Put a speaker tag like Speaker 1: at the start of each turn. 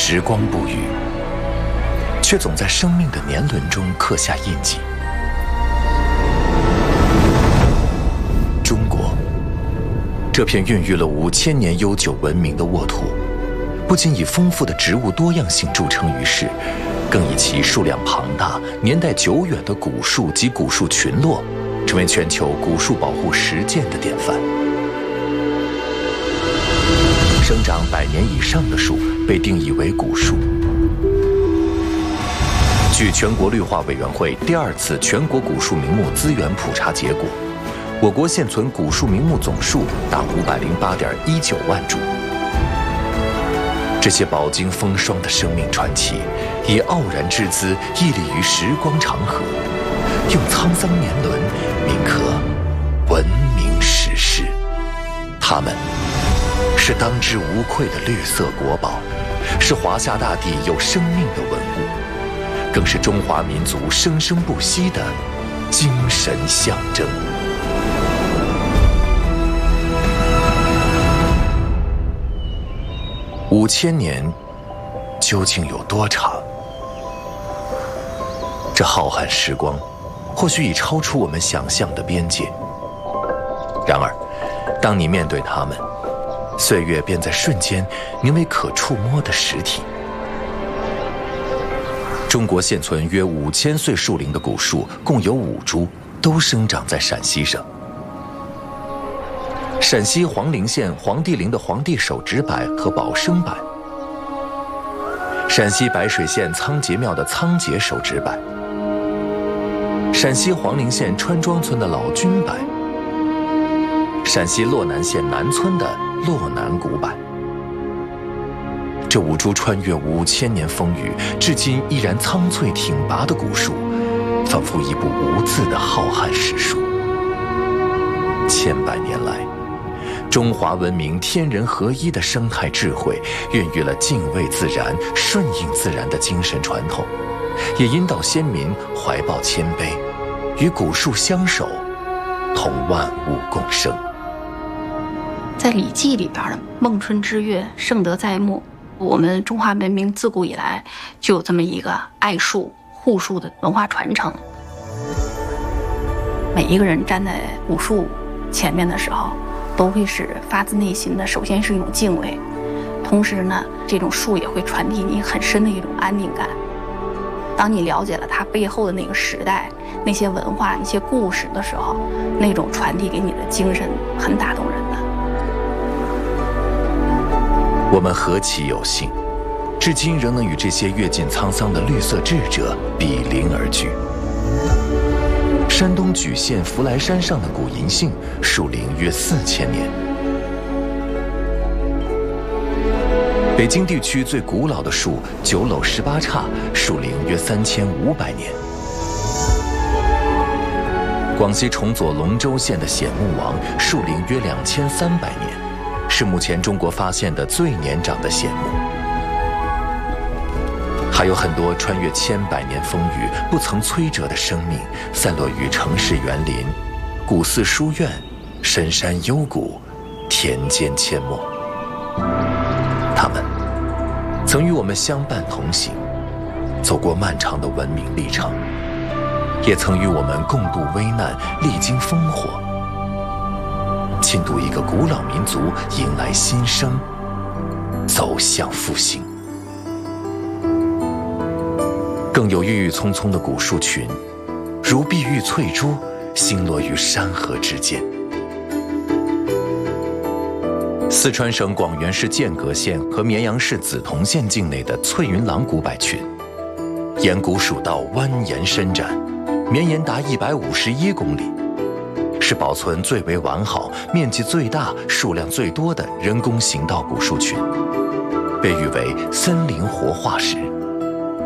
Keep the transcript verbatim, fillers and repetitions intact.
Speaker 1: 时光不语，却总在生命的年轮中刻下印记。中国，这片孕育了五千年悠久文明的沃土，不仅以丰富的植物多样性著称于世，更以其数量庞大、年代久远的古树及古树群落，成为全球古树保护实践的典范。生长百年以上的树被定义为古树。据全国绿化委员会第二次全国古树名木资源普查结果，我国现存古树名木总数达五百零八点一九万株。这些饱经风霜的生命传奇，以傲然之姿屹立于时光长河，用沧桑年轮铭刻文明史诗。它们是当之无愧的绿色国宝，是华夏大地有生命的文物，更是中华民族生生不息的精神象征。五千年究竟有多长？这浩瀚时光，或许已超出我们想象的边界。然而，当你面对它们，岁月便在瞬间凝为可触摸的实体。中国现存约五千岁树龄的古树共有五株，都生长在陕西省。陕西黄陵县黄帝陵的黄帝手植柏和宝生柏，陕西白水县仓颉庙的仓颉手植柏，陕西黄陵县川庄村的老君柏，陕西洛南县南村的洛南古柏。这五株穿越五千年风雨，至今依然苍翠挺拔的古树，仿佛一部无字的浩瀚史书。千百年来，中华文明天人合一的生态智慧，孕育了敬畏自然、顺应自然的精神传统，也引导先民怀抱谦卑，与古树相守，同万物共生。
Speaker 2: 在《礼记》里边的“孟春之月，盛德在穆”，我们中华文明自古以来就有这么一个爱树、护树的文化传承。每一个人站在古树前面的时候，都会是发自内心的，首先是一种敬畏，同时呢，这种树也会传递你很深的一种安定感。当你了解了它背后的那个时代、那些文化、那些故事的时候，那种传递给你的精神很打动人的。
Speaker 1: 我们何其有幸，至今仍能与这些阅尽沧桑的绿色智者比邻而居。山东莒县福来山上的古银杏，树龄约四千年。北京地区最古老的树九篓十八叉，树龄约三千五百年。广西崇左龙州县的显木王，树龄约两千三百年，是目前中国发现的最年长的显木。还有很多穿越千百年风雨不曾摧折的生命，散落于城市园林、古寺书院、深山幽谷、田间阡陌。他们曾与我们相伴同行，走过漫长的文明历程，也曾与我们共度危难，历经烽火，倾读一个古老民族迎来新生，走向复兴。更有郁郁葱葱的古树群，如碧玉翠珠，星落于山河之间。四川省广元市剑阁县和绵阳市梓潼县境内的翠云廊古柏群，沿古蜀道蜿蜒伸展，绵延达一百五十一公里，是保存最为完好、面积最大、数量最多的人工行道古树群，被誉为森林活化石。